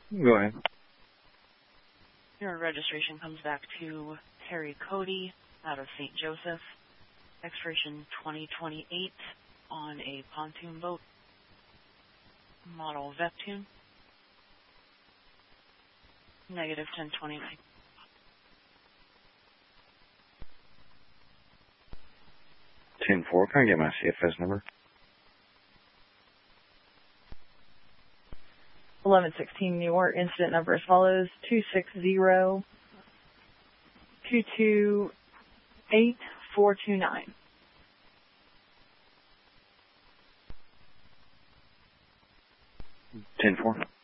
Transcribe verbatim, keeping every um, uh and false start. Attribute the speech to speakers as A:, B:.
A: Go ahead.
B: Your registration comes back to Terry Cody out of Saint Joseph. Expiration twenty twenty-eight on a pontoon boat. Model Veptune. Negative ten twenty-nine.
A: ten four, can I get my C F S number?
C: eleven sixteen New York, incident number as follows, two six zero, two two eight, four two nine.
A: ten four.